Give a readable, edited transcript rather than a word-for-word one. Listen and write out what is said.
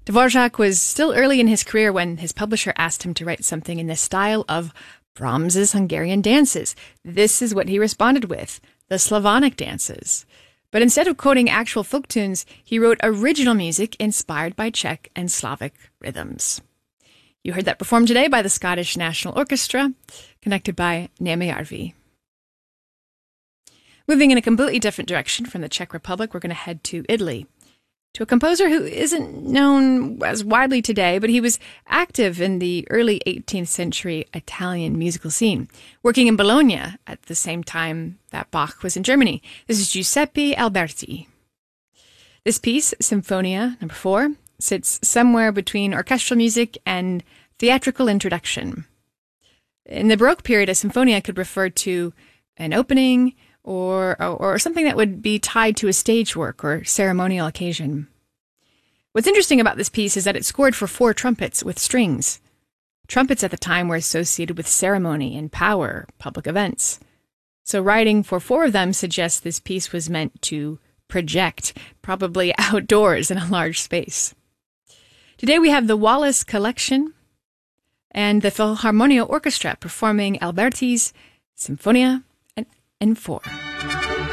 Dvorak was still early in his career when his publisher asked him to write something in the style of Brahms's Hungarian dances. This is what he responded with, the Slavonic dances. But instead of quoting actual folk tunes, he wrote original music inspired by Czech and Slavic rhythms. You heard that performed today by the Scottish National Orchestra, conducted by Németh Järvi. Moving in a completely different direction from the Czech Republic, we're going to head to Italy, to a composer who isn't known as widely today, but he was active in the early 18th century Italian musical scene, working in Bologna at the same time that Bach was in Germany. This is Giuseppe Alberti. This piece, Sinfonia No. 4, sits somewhere between orchestral music and theatrical introduction. In the Baroque period, a sinfonia could refer to an opening or something that would be tied to a stage work or ceremonial occasion. What's interesting about this piece is that it's scored for 4 trumpets with strings. Trumpets at the time were associated with ceremony and power, public events. So writing for 4 of them suggests this piece was meant to project, probably outdoors in a large space. Today we have the Wallis Collection and the Philharmonia Orchestra performing Alberti's Sinfonia N4.